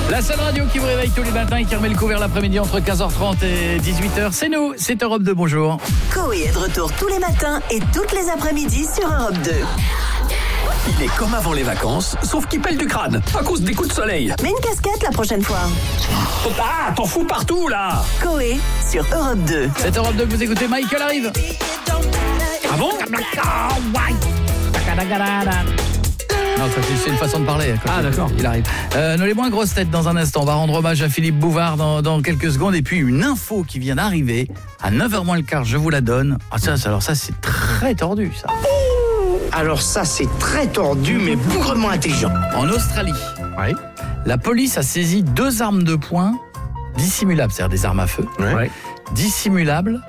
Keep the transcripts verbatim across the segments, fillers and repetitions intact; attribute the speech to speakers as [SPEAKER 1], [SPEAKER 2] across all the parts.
[SPEAKER 1] La seule radio qui vous réveille tous les matins et qui remet le couvert l'après-midi entre quinze heures trente et dix-huit heures, c'est nous, c'est Europe deux, bonjour.
[SPEAKER 2] Coé est de retour tous les matins et toutes les après-midi sur Europe deux.
[SPEAKER 3] Il est comme avant les vacances, sauf qu'il pèle du crâne, à cause des coups de soleil.
[SPEAKER 2] Mets une casquette la prochaine fois.
[SPEAKER 3] Ah, t'en fous partout, là.
[SPEAKER 2] Coé sur Europe deux.
[SPEAKER 1] C'est Europe deux que vous écoutez, Michael arrive.
[SPEAKER 3] Ah bon?
[SPEAKER 1] Non, ça, c'est une façon de parler.
[SPEAKER 3] Ah, d'accord.
[SPEAKER 1] Il arrive. Euh, nous les moins grosses têtes dans un instant. On va rendre hommage à Philippe Bouvard dans, dans quelques secondes. Et puis une info qui vient d'arriver à neuf heures moins le quart, je vous la donne. Ah, ça, ça alors ça, c'est très tordu, ça.
[SPEAKER 4] Alors ça, c'est très tordu, mais bougrement intelligent.
[SPEAKER 1] En Australie,
[SPEAKER 3] Ouais.
[SPEAKER 1] la police a saisi deux armes de poing dissimulables, c'est-à-dire des armes à feu,
[SPEAKER 3] Ouais.
[SPEAKER 1] dissimulables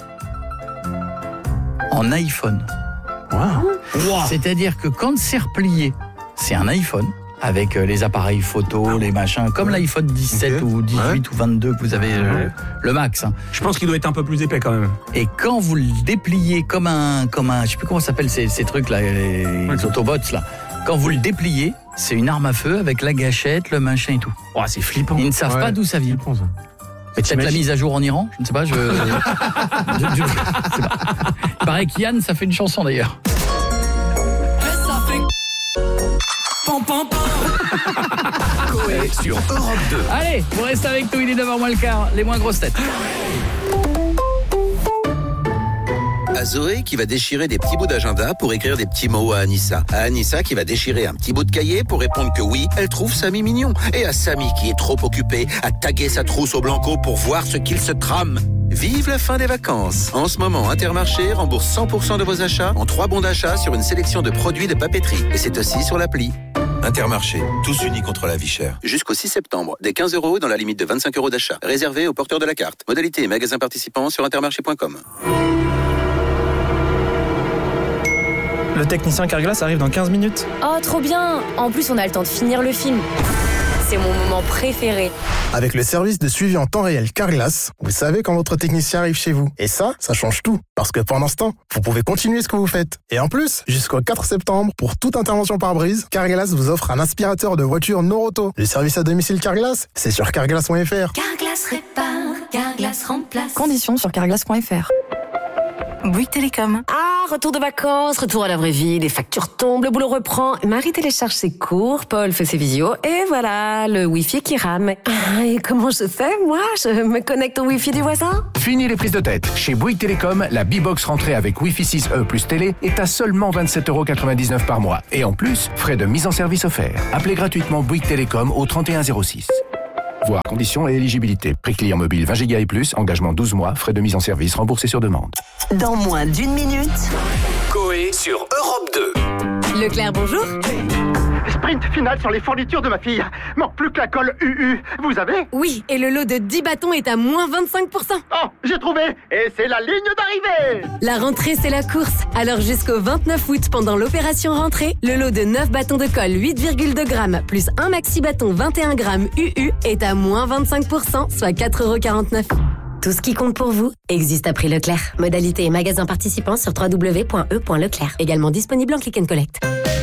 [SPEAKER 1] en iPhone.
[SPEAKER 3] Wow.
[SPEAKER 1] C'est-à-dire que quand c'est replié, c'est un iPhone avec euh, les appareils photo, les machins, comme l'iPhone dix-sept
[SPEAKER 3] Ok.
[SPEAKER 1] ou dix-huit
[SPEAKER 3] Ouais.
[SPEAKER 1] ou vingt-deux que vous avez euh,
[SPEAKER 3] Ouais.
[SPEAKER 1] le max. Hein.
[SPEAKER 3] Je pense qu'il doit être un peu plus épais quand même.
[SPEAKER 1] Et quand vous le dépliez comme un, comme un, je sais plus comment ça s'appelle ces, ces trucs là, les, les Autobots là. Quand vous le dépliez, c'est une arme à feu avec la gâchette, le machin et tout.
[SPEAKER 3] Oh, c'est flippant.
[SPEAKER 1] Ils ne savent
[SPEAKER 3] Ouais.
[SPEAKER 1] pas d'où ça vient.
[SPEAKER 3] Flippant, ça.
[SPEAKER 1] Mais peut-être la mise à jour en Iran, je ne sais pas. Je... je- je- je sais pas. Il paraît qu'Yann, ça fait une chanson d'ailleurs.
[SPEAKER 3] Coé sur Europe deux.
[SPEAKER 1] Allez, vous restez avec nous, il est neuf heures moins le quart, les moins grosses têtes.
[SPEAKER 5] À Zoé qui va déchirer des petits bouts d'agenda pour écrire des petits mots à Anissa. À Anissa qui va déchirer un petit bout de cahier pour répondre que oui, elle trouve Samy mignon. Et à Samy qui est trop occupé à taguer sa trousse au blanco pour voir ce qu'il se trame. Vive la fin des vacances. En ce moment, Intermarché rembourse cent pour cent de vos achats en trois bons d'achat sur une sélection de produits de papeterie. Et c'est aussi sur l'appli. Intermarché, tous unis contre la vie chère. Jusqu'au six septembre, des quinze euros dans la limite de vingt-cinq euros d'achat. Réservé aux porteurs de la carte. Modalité et magasins participants sur intermarché point com.
[SPEAKER 6] Le technicien Carglass arrive dans quinze minutes.
[SPEAKER 7] Oh, trop bien! En plus, on a le temps de finir le film. C'est mon moment préféré.
[SPEAKER 8] Avec le service de suivi en temps réel Carglass, vous savez quand votre technicien arrive chez vous. Et ça, ça change tout. Parce que pendant ce temps, vous pouvez continuer ce que vous faites. Et en plus, jusqu'au quatre septembre, pour toute intervention par brise, Carglass vous offre un aspirateur de voiture Noroto. Le service à domicile Carglass, c'est sur carglass point f r.
[SPEAKER 9] Carglass répare, Carglass remplace.
[SPEAKER 10] Conditions sur carglass point f r. Bouygues Télécom.
[SPEAKER 11] Ah, retour de vacances, retour à la vraie vie, les factures tombent, le boulot reprend, Marie télécharge ses cours, Paul fait ses visios, et voilà, le Wi-Fi qui rame. Ah, et comment je fais, moi? Je me connecte au Wi-Fi du voisin?
[SPEAKER 12] Fini les prises de tête. Chez Bouygues Télécom, la B-Box rentrée avec Wi-Fi six E plus télé est à seulement vingt-sept euros quatre-vingt-dix-neuf par mois. Et en plus, frais de mise en service offerts. Appelez gratuitement Bouygues Télécom au trente et un zéro six. Voir conditions et éligibilité. Prix client mobile vingt gigas et plus, engagement douze mois, frais de mise en service remboursés sur demande.
[SPEAKER 2] Dans moins d'une minute,
[SPEAKER 3] Coé sur Europe deux.
[SPEAKER 7] Leclerc, bonjour.
[SPEAKER 4] Sprint final sur les fournitures de ma fille. Manque plus que la colle U U. Vous avez?
[SPEAKER 7] Oui, et le lot de dix bâtons est à moins vingt-cinq pour cent.
[SPEAKER 4] Oh, j'ai trouvé. Et c'est la ligne d'arrivée.
[SPEAKER 7] La rentrée, c'est la course. Alors jusqu'au vingt-neuf août, pendant l'opération rentrée, le lot de neuf bâtons de colle huit virgule deux grammes plus un maxi bâton vingt et un grammes U U est à moins vingt-cinq pour cent, soit quatre euros quarante-neuf.
[SPEAKER 11] Tout ce qui compte pour vous existe à prix Leclerc. Modalité et magasin participants sur w w w point e point leclerc. Également disponible en click and collect.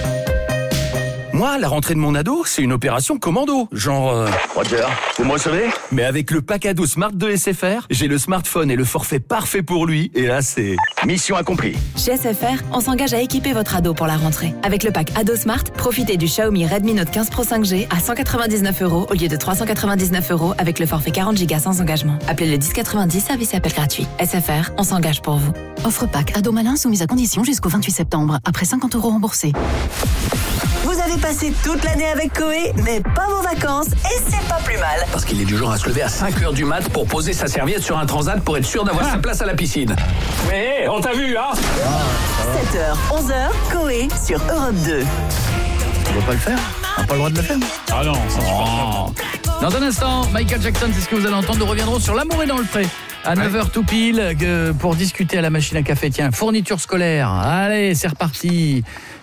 [SPEAKER 3] Moi, la rentrée de mon ado, c'est une opération commando. Genre... Euh...
[SPEAKER 4] Roger, vous me recevez?
[SPEAKER 3] Mais avec le pack ado Smart de S F R, j'ai le smartphone et le forfait parfait pour lui. Et là, c'est...
[SPEAKER 4] Mission accomplie.
[SPEAKER 10] Chez S F R, on s'engage à équiper votre ado pour la rentrée. Avec le pack Ado Smart, profitez du Xiaomi Redmi Note quinze Pro cinq G à cent quatre-vingt-dix-neuf euros au lieu de trois cent quatre-vingt-dix-neuf euros avec le forfait quarante gigas sans engagement. Appelez le dix quatre-vingt-dix, service et appel gratuit. S F R, on s'engage pour vous. Offre pack Ado Malin soumise à condition jusqu'au vingt-huit septembre, après cinquante euros remboursés.
[SPEAKER 2] vous avez passé toute l'année avec Coé, mais pas vos vacances, et c'est pas plus mal.
[SPEAKER 3] Parce qu'il est du genre à se lever à cinq heures du mat pour poser sa serviette sur un transat pour être sûr d'avoir sa place à la piscine. Mais on t'a vu, hein?
[SPEAKER 2] sept heures, onze heures, Coé sur Europe deux.
[SPEAKER 1] On va pas le faire? On n'a pas le droit de le faire?
[SPEAKER 13] Ah non, ça
[SPEAKER 1] oh. Dans un instant, Michael Jackson, c'est ce que vous allez entendre. Nous reviendrons sur l'amour est dans le pré. À neuf heures tout pile, pour discuter à la machine à café. Tiens, fourniture scolaire. Allez, c'est reparti.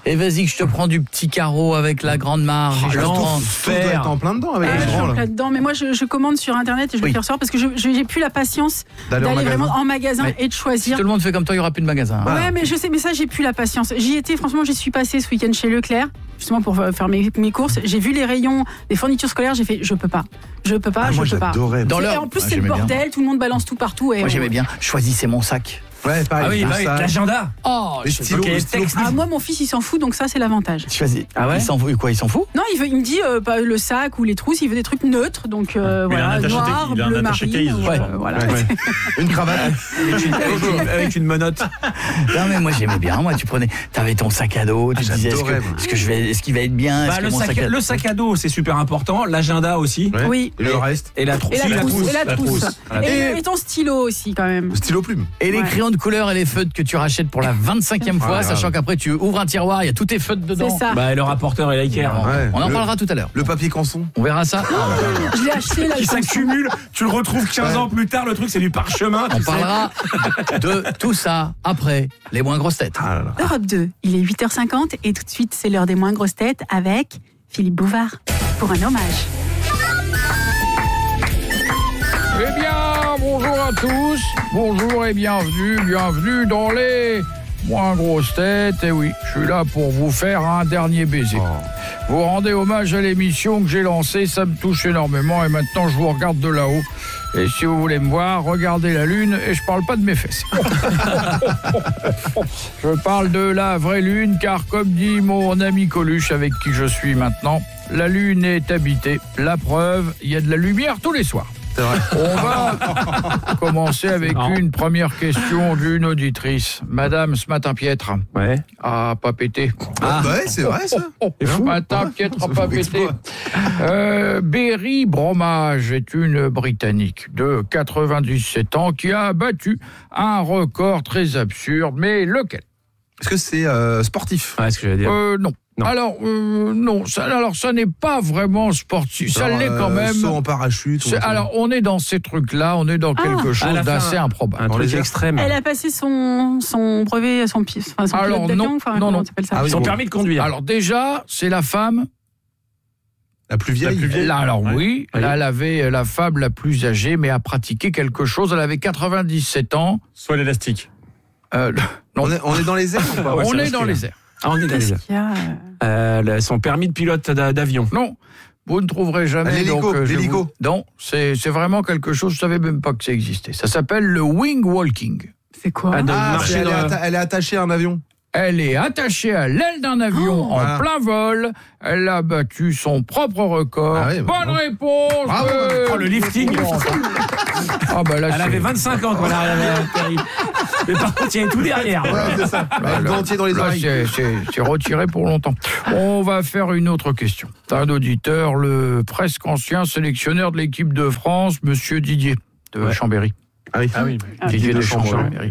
[SPEAKER 1] Et vas-y que je te prends du petit carreau avec la grande marge.
[SPEAKER 13] Oh,
[SPEAKER 1] je
[SPEAKER 13] l'enfer.
[SPEAKER 1] prends-
[SPEAKER 13] Tout doit être en plein dedans avec
[SPEAKER 14] Ouais,
[SPEAKER 13] les
[SPEAKER 14] je suis en
[SPEAKER 13] grands, là.
[SPEAKER 14] plein dedans, mais moi je, je commande sur internet et je le
[SPEAKER 1] Oui.
[SPEAKER 14] fais recevoir parce que je je- j'ai plus la patience
[SPEAKER 13] D'aller
[SPEAKER 14] d'aller
[SPEAKER 13] en magasin.
[SPEAKER 14] vraiment en magasin
[SPEAKER 1] Ouais.
[SPEAKER 14] et de
[SPEAKER 1] Si
[SPEAKER 14] choisir.
[SPEAKER 1] tout le monde fait comme toi, il n'y aura plus de magasin. hein.
[SPEAKER 14] Ouais, mais je sais, mais ça j'ai plus la patience. J'y étais, franchement, j'y suis passée ce week-end chez Leclerc, justement pour euh, faire mes, mes courses. J'ai vu les rayons des fournitures scolaires, j'ai fait, je peux pas, je peux pas,
[SPEAKER 13] Ah,
[SPEAKER 14] je
[SPEAKER 13] moi,
[SPEAKER 14] peux pas.
[SPEAKER 13] j'adorais.
[SPEAKER 1] Dans
[SPEAKER 14] Et
[SPEAKER 1] l'heure.
[SPEAKER 14] en plus
[SPEAKER 1] Ah,
[SPEAKER 14] c'est le
[SPEAKER 1] j'aimais bien.
[SPEAKER 14] bordel, tout le monde balance tout partout. Et
[SPEAKER 1] Moi
[SPEAKER 14] on-
[SPEAKER 1] j'aimais bien. Choisissez mon sac.
[SPEAKER 13] Ouais, pareil.
[SPEAKER 3] Ah oui,
[SPEAKER 13] tout
[SPEAKER 3] bah oui,
[SPEAKER 13] ça.
[SPEAKER 3] l'agenda.
[SPEAKER 1] Oh,
[SPEAKER 13] Les
[SPEAKER 1] je-
[SPEAKER 13] stylos,
[SPEAKER 3] Ok,
[SPEAKER 13] les stylos
[SPEAKER 3] texte.
[SPEAKER 14] Ah, moi mon fils il s'en fout, donc ça c'est l'avantage.
[SPEAKER 1] Choisis.
[SPEAKER 3] Ah ouais
[SPEAKER 1] Il s'en fout quoi? Il s'en fout?
[SPEAKER 14] Non, il, veut, il me dit euh, pas le sac ou les trousses, il veut des trucs neutres, donc euh,
[SPEAKER 15] Mais il a un
[SPEAKER 14] voilà,
[SPEAKER 15] attaché-
[SPEAKER 14] noir,
[SPEAKER 15] il a un
[SPEAKER 14] bleu
[SPEAKER 15] attaché
[SPEAKER 14] marine,
[SPEAKER 15] case, je
[SPEAKER 14] euh,
[SPEAKER 1] crois.
[SPEAKER 14] voilà.
[SPEAKER 13] Ouais. Une cravate.
[SPEAKER 3] Avec une, avec une- avec une menotte.
[SPEAKER 1] Non mais moi j'aimais bien. Moi tu prenais, t'avais ton sac à dos, tu
[SPEAKER 13] Ah,
[SPEAKER 1] disais est-ce
[SPEAKER 13] j'adorais,
[SPEAKER 1] que,
[SPEAKER 13] moi.
[SPEAKER 1] est-ce que je vais, est-ce qu'il va être bien?
[SPEAKER 3] Bah,
[SPEAKER 1] Est-ce que
[SPEAKER 3] le,
[SPEAKER 1] mon
[SPEAKER 3] sac,
[SPEAKER 1] à dos-
[SPEAKER 3] le sac à dos, c'est super important. L'agenda aussi.
[SPEAKER 13] Ouais.
[SPEAKER 14] Oui.
[SPEAKER 13] Et le reste.
[SPEAKER 3] Et la, trou-
[SPEAKER 14] Et
[SPEAKER 3] si,
[SPEAKER 14] la trousse, et la
[SPEAKER 3] la
[SPEAKER 14] trousse.
[SPEAKER 3] Voilà.
[SPEAKER 14] Et, et ton stylo aussi quand même.
[SPEAKER 13] Le stylo plume.
[SPEAKER 1] Et les
[SPEAKER 14] Ouais.
[SPEAKER 1] crayons de couleur et les feutres que tu rachètes pour la vingt-cinquième fois,
[SPEAKER 13] Ah,
[SPEAKER 1] sachant
[SPEAKER 13] grave.
[SPEAKER 1] qu'après tu ouvres un tiroir, il y a tous tes feutres dedans.
[SPEAKER 14] C'est ça.
[SPEAKER 3] Bah, et le rapporteur et l'Iker.
[SPEAKER 13] Ouais.
[SPEAKER 1] On en
[SPEAKER 13] Le-
[SPEAKER 1] parlera tout à l'heure.
[SPEAKER 13] Le papier canson.
[SPEAKER 1] On verra ça.
[SPEAKER 14] Je l'ai acheté là.
[SPEAKER 3] Qui
[SPEAKER 14] le canson.
[SPEAKER 3] s'accumule, tu le retrouves quinze ans plus tard, le truc c'est du parchemin.
[SPEAKER 1] On
[SPEAKER 3] tu sais.
[SPEAKER 1] parlera de tout ça après les moins grosses têtes.
[SPEAKER 13] Ah là là.
[SPEAKER 14] Europe deux, il est huit heures cinquante et tout de suite c'est l'heure des moins grosses têtes avec Philippe Bouvard pour un hommage.
[SPEAKER 16] Eh bien, bonjour à tous, bonjour et bienvenue, bienvenue dans les moins grosses têtes. Et oui, je suis là pour vous faire un dernier baiser. Vous rendez hommage à l'émission que j'ai lancée, ça me touche énormément et maintenant je vous regarde de là-haut. Et si vous voulez me voir, regardez la lune et je parle pas de mes fesses. Je parle de la vraie lune car comme dit mon ami Coluche avec qui je suis maintenant, la lune est habitée. La preuve, il y a de la lumière tous les soirs.
[SPEAKER 13] C'est vrai.
[SPEAKER 16] On va commencer avec
[SPEAKER 3] Non.
[SPEAKER 16] une première question d'une auditrice. Madame, ce matin Pietre
[SPEAKER 3] Ouais.
[SPEAKER 16] a pas pété.
[SPEAKER 13] Ah, bah ouais, c'est vrai ça.
[SPEAKER 16] Ce matin Pietre a pas pété. Euh, Berry Bromage est une Britannique de quatre-vingt-dix-sept ans qui a battu un record très absurde. Mais lequel?
[SPEAKER 13] Est-ce que c'est euh, sportif?
[SPEAKER 3] Ouais, ce que j'allais dire.
[SPEAKER 16] Euh, non.
[SPEAKER 3] Non.
[SPEAKER 16] Alors, euh, non, ça, alors ça n'est pas vraiment sportif. Ça
[SPEAKER 13] Genre,
[SPEAKER 16] l'est quand
[SPEAKER 13] euh,
[SPEAKER 16] même.
[SPEAKER 13] Saut en parachute. ou
[SPEAKER 16] C'est-
[SPEAKER 13] un truc.
[SPEAKER 16] alors, on est dans ces trucs-là, on est dans
[SPEAKER 14] Ah.
[SPEAKER 16] quelque
[SPEAKER 3] À
[SPEAKER 16] chose
[SPEAKER 3] la fin,
[SPEAKER 16] d'assez
[SPEAKER 3] un-
[SPEAKER 16] improbable.
[SPEAKER 3] Un
[SPEAKER 13] Dans
[SPEAKER 3] truc
[SPEAKER 13] les airs.
[SPEAKER 3] extrême.
[SPEAKER 14] Elle a passé son, son brevet, son, pi- enfin, son
[SPEAKER 16] Alors,
[SPEAKER 14] pilote d'avion,
[SPEAKER 16] non,
[SPEAKER 14] enfin,
[SPEAKER 16] non,
[SPEAKER 14] comment
[SPEAKER 16] non.
[SPEAKER 14] on appelle ça
[SPEAKER 13] Ah oui,
[SPEAKER 3] Son
[SPEAKER 13] bon.
[SPEAKER 3] permis de conduire.
[SPEAKER 16] Alors déjà, c'est la femme.
[SPEAKER 13] La plus vieille.
[SPEAKER 15] La plus vieille.
[SPEAKER 16] Là, alors
[SPEAKER 15] Ouais.
[SPEAKER 16] oui,
[SPEAKER 3] Oui.
[SPEAKER 16] là, elle avait la femme la plus âgée, mais a pratiqué quelque chose. Elle avait quatre-vingt-dix-sept ans.
[SPEAKER 15] Soit l'élastique.
[SPEAKER 16] Euh, le- non,
[SPEAKER 13] On est, on est dans les airs ou pas?
[SPEAKER 15] Ouais,
[SPEAKER 16] on
[SPEAKER 15] c'est
[SPEAKER 16] est
[SPEAKER 15] risqué,
[SPEAKER 16] dans
[SPEAKER 15] là.
[SPEAKER 16] les airs.
[SPEAKER 3] Ah, on est dans les
[SPEAKER 14] Qu'est-ce
[SPEAKER 3] airs.
[SPEAKER 14] qu'il y a
[SPEAKER 3] Euh, le- son permis de pilote d'a- d'avion.
[SPEAKER 16] Non, vous ne trouverez jamais.
[SPEAKER 13] L'hélico,
[SPEAKER 16] donc, euh, je
[SPEAKER 13] l'hélico.
[SPEAKER 16] vous- Non, c'est c'est vraiment quelque chose. Je savais même pas que ça existait. Ça s'appelle le wing walking.
[SPEAKER 14] C'est quoi
[SPEAKER 3] Ah, de
[SPEAKER 13] Ah,
[SPEAKER 3] marcher
[SPEAKER 13] c'est- elle,
[SPEAKER 3] dans
[SPEAKER 13] est
[SPEAKER 3] le-
[SPEAKER 13] atta- elle est attachée à un avion.
[SPEAKER 16] Elle est attachée à l'aile d'un avion
[SPEAKER 14] Oh,
[SPEAKER 16] en
[SPEAKER 13] voilà.
[SPEAKER 16] plein vol. Elle a battu son propre record.
[SPEAKER 13] Ah oui, bah,
[SPEAKER 16] Bonne
[SPEAKER 13] bon.
[SPEAKER 16] réponse.
[SPEAKER 13] Bravo.
[SPEAKER 16] de-
[SPEAKER 3] Oh, le lifting.
[SPEAKER 16] Ah bah là,
[SPEAKER 3] Elle
[SPEAKER 16] c'est-
[SPEAKER 3] avait vingt-cinq ans quand elle est arrivée à Paris. Mais par contre, il y avait tout derrière.
[SPEAKER 13] Voilà, c'est ça.
[SPEAKER 16] Là,
[SPEAKER 13] Le
[SPEAKER 16] là,
[SPEAKER 13] dentier dans les
[SPEAKER 16] là,
[SPEAKER 13] oreilles.
[SPEAKER 16] c'est- C'est c'est retiré pour longtemps. On va faire une autre question. Un auditeur, le presque ancien sélectionneur de l'équipe de France, Monsieur Didier de
[SPEAKER 3] Ouais.
[SPEAKER 16] Chambéry.
[SPEAKER 13] Ah oui.
[SPEAKER 15] Ah oui.
[SPEAKER 16] Didier
[SPEAKER 13] de
[SPEAKER 16] Deschamps,
[SPEAKER 13] Chambéry.
[SPEAKER 16] Chambéry.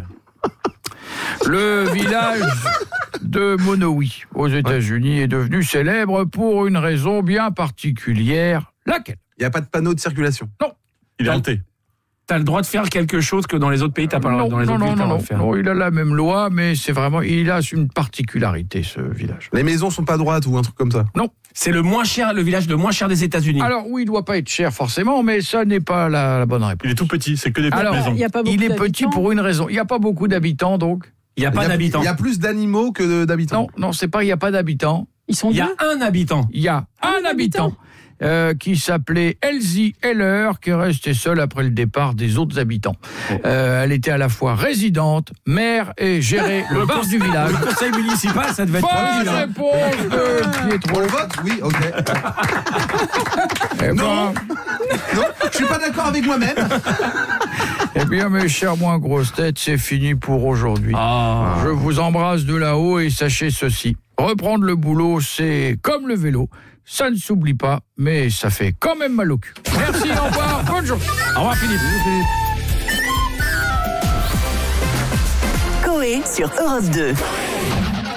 [SPEAKER 16] Le village de Monowi, aux États-Unis, est devenu célèbre pour une raison bien particulière. Laquelle?
[SPEAKER 13] Il n'y a pas de panneau de circulation.
[SPEAKER 15] Il est hanté.
[SPEAKER 3] T'as le droit de faire quelque chose que dans les autres pays, t'as pas le droit.
[SPEAKER 16] Non,
[SPEAKER 3] Dans les
[SPEAKER 16] non,
[SPEAKER 3] autres
[SPEAKER 16] non,
[SPEAKER 3] pays, t'as
[SPEAKER 16] non,
[SPEAKER 3] le droit
[SPEAKER 16] non,
[SPEAKER 3] de faire.
[SPEAKER 16] non, il a la même loi, mais c'est vraiment, il a une particularité, ce village.
[SPEAKER 13] Les maisons sont pas droites ou un truc comme ça.
[SPEAKER 16] Non.
[SPEAKER 3] C'est le moins cher, le village le moins cher des États-Unis.
[SPEAKER 16] Alors oui, il doit pas être cher forcément, mais ça n'est pas la, la bonne réponse.
[SPEAKER 15] Il est tout petit, c'est que des petites
[SPEAKER 16] Alors,
[SPEAKER 15] maisons.
[SPEAKER 14] Il y a pas beaucoup
[SPEAKER 16] il est petit
[SPEAKER 14] d'habitants.
[SPEAKER 16] pour une raison. Il n'y a pas beaucoup d'habitants, donc.
[SPEAKER 3] Il n'y a
[SPEAKER 13] Il y
[SPEAKER 3] pas
[SPEAKER 13] a-
[SPEAKER 3] d'habitants.
[SPEAKER 13] Il y a plus d'animaux que de- d'habitants.
[SPEAKER 16] Non, non, c'est pas. Il n'y a pas d'habitants.
[SPEAKER 14] Ils sont
[SPEAKER 3] Il y a
[SPEAKER 14] deux.
[SPEAKER 3] un habitant.
[SPEAKER 16] Il y a un,
[SPEAKER 14] Un
[SPEAKER 16] habitant.
[SPEAKER 14] habitant.
[SPEAKER 16] euh, qui s'appelait Elsie Heller, qui est restée seule après le départ des autres habitants. Euh, elle était à la fois résidente, mère et gérait le bar du village.
[SPEAKER 3] Le conseil municipal, ça devait être
[SPEAKER 16] Bonne
[SPEAKER 3] tranquille, hein.
[SPEAKER 16] réponse de Pietro.
[SPEAKER 13] On le vote? Oui, ok.
[SPEAKER 16] Eh ben,
[SPEAKER 13] Non. Non, je suis pas d'accord avec moi-même.
[SPEAKER 16] eh bien, mes chers moins grosses têtes, c'est fini pour aujourd'hui.
[SPEAKER 3] Ah.
[SPEAKER 16] Je vous embrasse de là-haut et sachez ceci. Reprendre le boulot, c'est comme le vélo. Ça ne s'oublie pas, mais ça fait quand même mal au cul. Merci, au revoir, bonne journée.
[SPEAKER 3] Au revoir, Philippe.
[SPEAKER 2] Coé sur Europe deux.